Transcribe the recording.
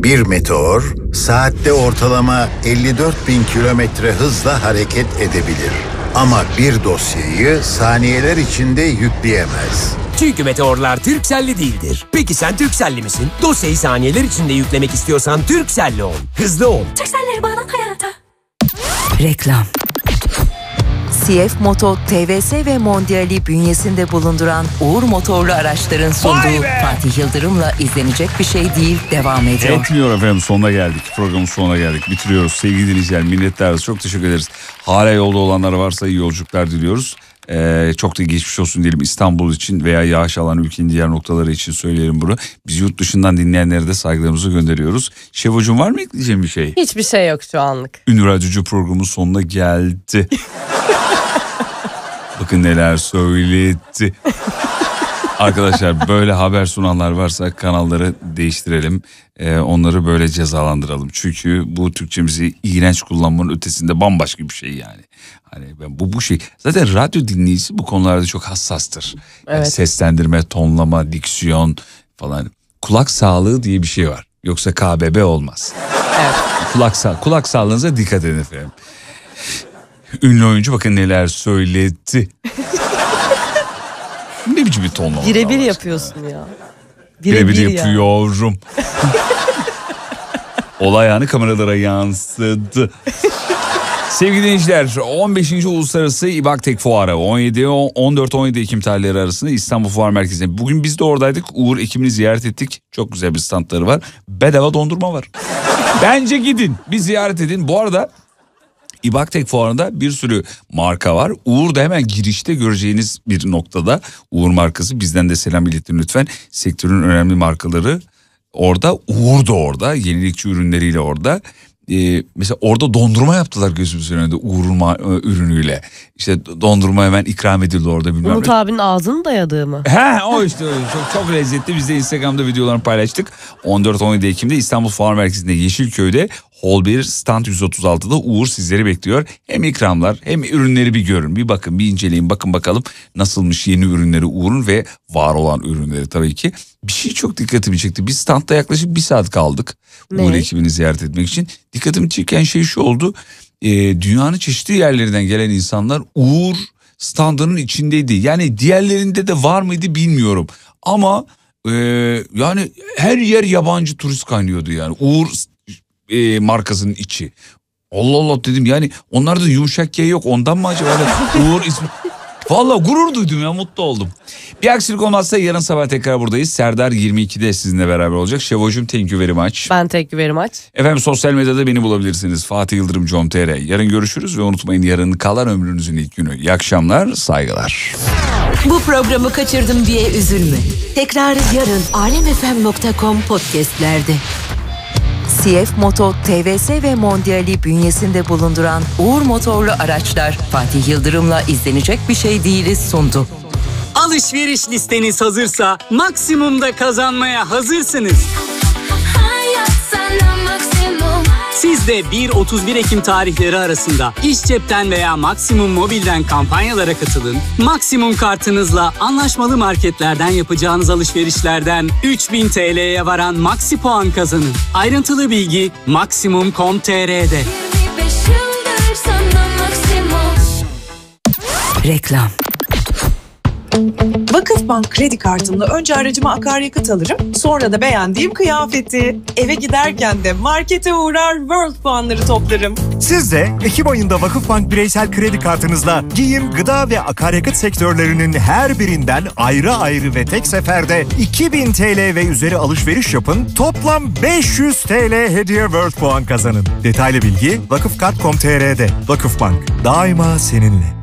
Bir meteor saatte ortalama 54.000 kilometre hızla hareket edebilir. Ama bir dosyayı saniyeler içinde yükleyemez. Çünkü meteorlar Turkcell'li değildir. Peki sen Turkcell'li misin? Dosyayı saniyeler içinde yüklemek istiyorsan Turkcell'li ol. Hızlı ol. Turkcell'leri bağlan hayata. Reklam. CF Moto, TVS ve Mondial'i bünyesinde bulunduran Uğur motorlu araçların sunduğu Fatih Yıldırım'la izlenecek bir şey değil devam ediyor. Etmiyor efendim, sonuna geldik. Programın sonuna geldik. Bitiriyoruz. Sevgili dinleyiciler, minnettarız. Çok teşekkür ederiz. Hala yolda olanlar varsa iyi yolculuklar diliyoruz. Çok da geçmiş olsun diyelim İstanbul için veya yağış alan ülkenin diğer noktaları için söyleyelim bunu. Biz yurt dışından dinleyenlere de saygılarımızı gönderiyoruz. Şevocuğum, var mı ekleyeceğim bir şey? Hiçbir şey yok şu anlık. Ünlü Radyocu programının sonuna geldi. Bakın neler söyledi. Arkadaşlar, böyle haber sunanlar varsa kanalları değiştirelim. Onları böyle cezalandıralım. Çünkü bu Türkçemizi iğrenç kullanmanın ötesinde bambaşka bir şey yani. Hani bu şey. Zaten radyo dinleyicisi bu konularda çok hassastır. Yani evet. Seslendirme, tonlama, diksiyon falan. Kulak sağlığı diye bir şey var. Yoksa KBB olmaz. Evet. Kulak sağlığınıza dikkat edin efendim. Ünlü oyuncu bakın neler söyledi. Ne biçim bir tonlama? Birebir yapıyorsun ya. Birebir yapıyorum. Olay anı kameralara yansıdı. Sevgili dinleyiciler, 15. Uluslararası İBAKTEK Fuarı 14-17 Ekim tarihleri arasında İstanbul Fuar Merkezi'nde. Bugün biz de oradaydık. Uğur ekibini ziyaret ettik. Çok güzel bir standları var. Bedava dondurma var. Bence gidin, bir ziyaret edin. Bu arada İBAKTEK Fuarı'nda bir sürü marka var. Uğur da hemen girişte göreceğiniz bir noktada. Uğur markası, bizden de selam iletin lütfen. Sektörün önemli markaları orada. Uğur da orada. Yenilikçi ürünleriyle orada. Mesela orada dondurma yaptılar gözümüzün önünde Uğur'un ürünüyle. İşte dondurma hemen ikram edildi orada. Umut abinin ağzını dayadığı mı? O işte çok lezzetli. Biz de Instagram'da videolarını paylaştık. 14-17 Ekim'de İstanbul Fuar Merkezi'nde Yeşilköy'de Hall 1 Stand 136'da Uğur sizleri bekliyor. Hem ikramlar hem ürünleri bir görün, bir bakın, bir inceleyin, bakın bakalım nasılmış yeni ürünleri Uğur'un ve var olan ürünleri tabii ki. Bir şey çok dikkatimi çekti. Biz standta yaklaşık 1 saat kaldık Uğur ekibini ziyaret etmek için. Dikkatimi çeken şey şu oldu. Dünyanın çeşitli yerlerinden gelen insanlar Uğur standının içindeydi. Yani diğerlerinde de var mıydı bilmiyorum. Ama yani her yer yabancı turist kaynıyordu yani. Uğur markasının içi. Allah Allah dedim, yani onlarda yumuşak G yok, ondan mı acaba? Uğur ismi. Vallahi gurur duydum ya, mutlu oldum. Bir aksilik olmazsa yarın sabah tekrar buradayız. Serdar 22'de sizinle beraber olacak. Şevocuğum, thank you very much. Ben thank you very much. Efendim, sosyal medyada beni bulabilirsiniz. Fatih Yıldırım.com.tr. Yarın görüşürüz ve unutmayın, yarın kalan ömrünüzün ilk günü. İyi akşamlar, saygılar. Bu programı kaçırdım diye üzülme. Tekrar yarın alemfm.com podcastlerde. CF Moto, TVS ve Mondial'i bünyesinde bulunduran Uğur motorlu araçlar Fatih Yıldırım'la izlenecek bir şey değiliz sundu. Alışveriş listeniz hazırsa maksimumda kazanmaya hazırsınız. Siz de 1-31 Ekim tarihleri arasında İş Cep'ten veya Maksimum Mobil'den kampanyalara katılın. Maksimum kartınızla anlaşmalı marketlerden yapacağınız alışverişlerden 3000 TL'ye varan Maxi Puan kazanın. Ayrıntılı bilgi maksimum.com.tr'de. Reklam. Vakıfbank kredi kartımla önce aracıma akaryakıt alırım, sonra da beğendiğim kıyafeti. Eve giderken de markete uğrar, World puanları toplarım. Siz de Ekim ayında Vakıfbank bireysel kredi kartınızla giyim, gıda ve akaryakıt sektörlerinin her birinden ayrı ayrı ve tek seferde 2000 TL ve üzeri alışveriş yapın. Toplam 500 TL hediye World puan kazanın. Detaylı bilgi vakıfkart.com.tr'de. Vakıfbank, daima seninle.